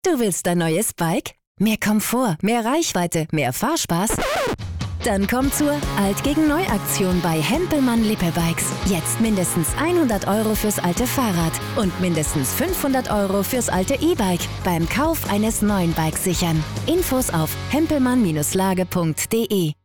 Du willst ein neues Bike? Mehr Komfort, mehr Reichweite, mehr Fahrspaß? Dann komm zur Alt gegen Neu-Aktion bei Hempelmann Lippe Bikes. Jetzt mindestens 100 € fürs alte Fahrrad und mindestens 500 € fürs alte E-Bike beim Kauf eines neuen Bikes sichern. Infos auf hempelmann-lage.de.